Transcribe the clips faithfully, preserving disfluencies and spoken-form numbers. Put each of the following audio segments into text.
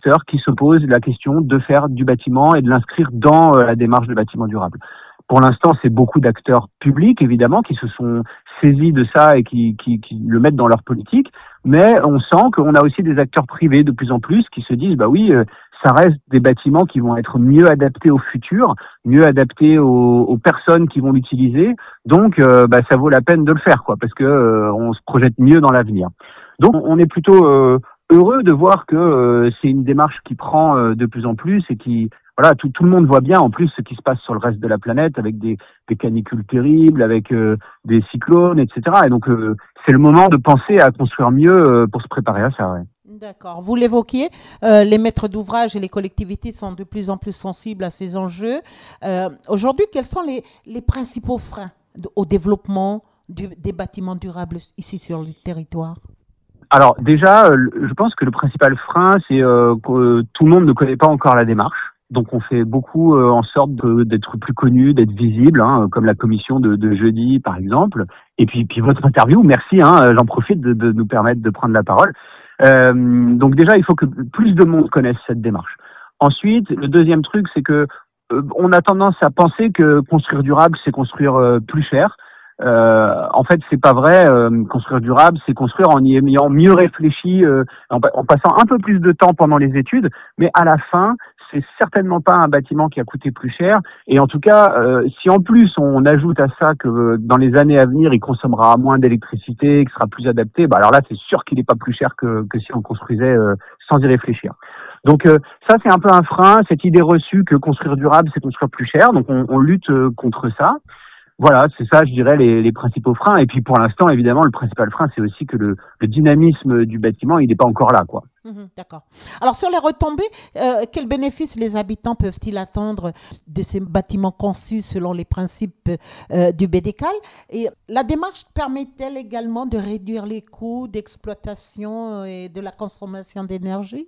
acteurs qui se posent la question de faire du bâtiment et de l'inscrire dans la démarche de bâtiment durable. Pour l'instant, c'est beaucoup d'acteurs publics, évidemment, qui se sont saisis de ça et qui, qui, qui le mettent dans leur politique. Mais on sent qu'on a aussi des acteurs privés de plus en plus qui se disent, bah oui, ça reste des bâtiments qui vont être mieux adaptés au futur, mieux adaptés aux, aux personnes qui vont l'utiliser. Donc, euh, bah, ça vaut la peine de le faire, quoi, parce que euh, on se projette mieux dans l'avenir. Donc, on est plutôt euh, heureux de voir que euh, c'est une démarche qui prend euh, de plus en plus et qui, voilà, tout, tout le monde voit bien en plus ce qui se passe sur le reste de la planète avec des, des canicules terribles, avec euh, des cyclones, et cetera. Et donc, euh, c'est le moment de penser à construire mieux euh, pour se préparer à ça. Ouais. D'accord. Vous l'évoquiez, euh, les maîtres d'ouvrage et les collectivités sont de plus en plus sensibles à ces enjeux. Euh, aujourd'hui, quels sont les, les principaux freins de, au développement du, des bâtiments durables ici sur le territoire? Alors déjà, je pense que le principal frein, c'est euh, que tout le monde ne connaît pas encore la démarche. Donc on fait beaucoup euh, en sorte de, d'être plus connu, d'être visible, hein, comme la commission de, de jeudi par exemple. Et puis, puis votre interview, merci, hein, j'en profite de, de nous permettre de prendre la parole. Euh, donc déjà, il faut que plus de monde connaisse cette démarche. Ensuite, le deuxième truc, c'est que euh, on a tendance à penser que construire durable, c'est construire euh, plus cher. Euh, en fait, c'est pas vrai. Euh, construire durable, c'est construire en y ayant mieux réfléchi, euh, en, en passant un peu plus de temps pendant les études. Mais à la fin, c'est certainement pas un bâtiment qui a coûté plus cher. Et en tout cas, euh, si en plus on ajoute à ça que euh, dans les années à venir, il consommera moins d'électricité, qu'il sera plus adapté, bah alors là, c'est sûr qu'il n'est pas plus cher que, que si on construisait euh, sans y réfléchir. Donc euh, ça, c'est un peu un frein, cette idée reçue que construire durable, c'est construire plus cher. Donc on, on lutte euh, contre ça. Voilà, c'est ça, je dirais, les, les principaux freins. Et puis pour l'instant, évidemment, le principal frein, c'est aussi que le, le dynamisme du bâtiment, il n'est pas encore là, quoi. Mmh, d'accord. Alors sur les retombées, euh, quels bénéfices les habitants peuvent-ils attendre de ces bâtiments conçus selon les principes euh, du B D C A L? Et la démarche permet-elle également de réduire les coûts d'exploitation et de la consommation d'énergie?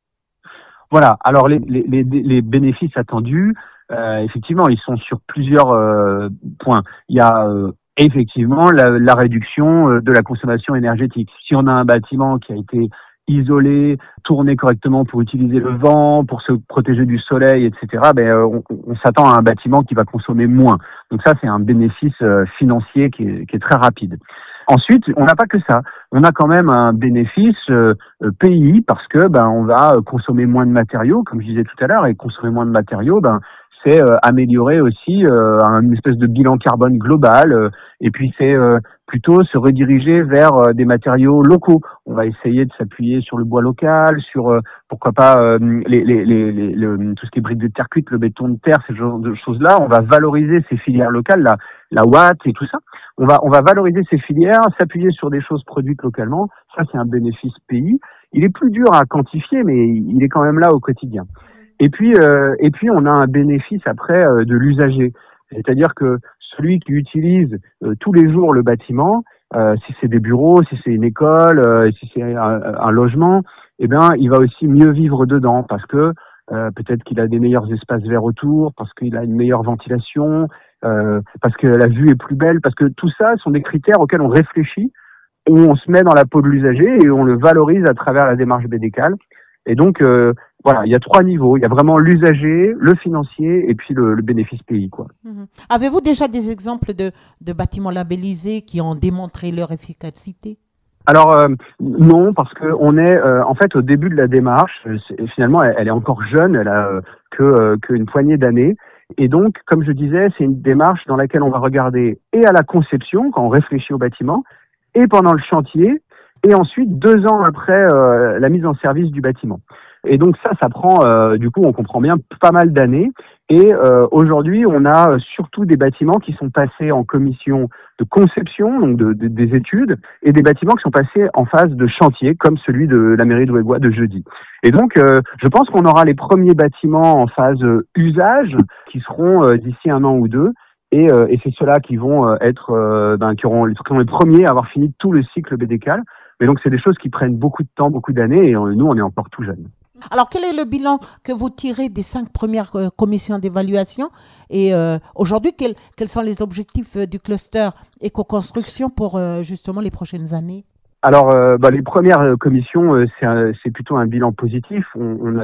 Voilà, alors les, les, les, les bénéfices attendus, euh, effectivement, ils sont sur plusieurs euh, points. Il y a euh, effectivement la, la réduction euh, de la consommation énergétique. Si on a un bâtiment qui a été isolé, tourné correctement pour utiliser le vent, pour se protéger du soleil, et cetera, ben, on, on s'attend à un bâtiment qui va consommer moins. Donc ça, c'est un bénéfice euh, financier qui est, qui est très rapide. Ensuite, on n'a pas que ça. On a quand même un bénéfice euh, P I parce que ben on va consommer moins de matériaux, comme je disais tout à l'heure, et consommer moins de matériaux, ben c'est euh, améliorer aussi euh, une espèce de bilan carbone global. Euh, et puis c'est euh, plutôt se rediriger vers euh, des matériaux locaux. On va essayer de s'appuyer sur le bois local, sur euh, pourquoi pas euh, les, les, les, les, le, tout ce qui est briques de terre cuite, le béton de terre, ces genres de choses-là. On va valoriser ces filières locales, la, la Watt et tout ça. On va, on va valoriser ces filières, s'appuyer sur des choses produites localement. Ça, c'est un bénéfice P I. Il est plus dur à quantifier, mais il est quand même là au quotidien. Et puis, euh, et puis, on a un bénéfice après euh, de l'usager. C'est-à-dire que celui qui utilise euh, tous les jours le bâtiment, euh, si c'est des bureaux, si c'est une école, euh, si c'est un, un logement, eh ben, il va aussi mieux vivre dedans parce que euh, peut-être qu'il a des meilleurs espaces verts autour, parce qu'il a une meilleure ventilation, euh, parce que la vue est plus belle, parce que tout ça sont des critères auxquels on réfléchit, où on se met dans la peau de l'usager et on le valorise à travers la démarche B D C A L. Et donc, euh, voilà, il y a trois niveaux. Il y a vraiment l'usager, le financier et puis le, le bénéfice P I, quoi. Mmh. Avez-vous déjà des exemples de, de bâtiments labellisés qui ont démontré leur efficacité? Alors euh, non, parce que on est euh, en fait au début de la démarche. Finalement, elle, elle est encore jeune, elle a euh, que euh, qu'une poignée d'années. Et donc, comme je disais, c'est une démarche dans laquelle on va regarder et à la conception, quand on réfléchit au bâtiment, et pendant le chantier, et ensuite deux ans après euh, la mise en service du bâtiment. Et donc ça, ça prend, euh, du coup, on comprend bien, pas mal d'années. Et euh, aujourd'hui, on a surtout des bâtiments qui sont passés en commission de conception, donc de, de, des études, et des bâtiments qui sont passés en phase de chantier, comme celui de la mairie de Ouégois de jeudi. Et donc, euh, je pense qu'on aura les premiers bâtiments en phase euh, usage qui seront euh, d'ici un an ou deux. Et, euh, et c'est ceux-là qui vont euh, être, euh, ben, qui auront, qui seront les premiers à avoir fini tout le cycle B D C A L. Mais donc, c'est des choses qui prennent beaucoup de temps, beaucoup d'années, et euh, nous, on est encore tout jeunes. Alors, quel est le bilan que vous tirez des cinq premières euh, commissions d'évaluation? Et euh, aujourd'hui, quels, quels sont les objectifs euh, du cluster éco-construction pour euh, justement les prochaines années? Alors, euh, bah, les premières commissions, euh, c'est, un, c'est plutôt un bilan positif. On, on a